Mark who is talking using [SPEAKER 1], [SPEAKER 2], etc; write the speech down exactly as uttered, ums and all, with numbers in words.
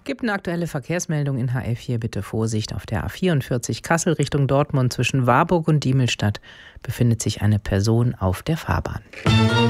[SPEAKER 1] Gibt eine aktuelle Verkehrsmeldung in H F vier. Bitte Vorsicht. Auf der A vierundvierzig Kassel Richtung Dortmund zwischen Warburg und Diemelstadt befindet sich eine Person auf der Fahrbahn.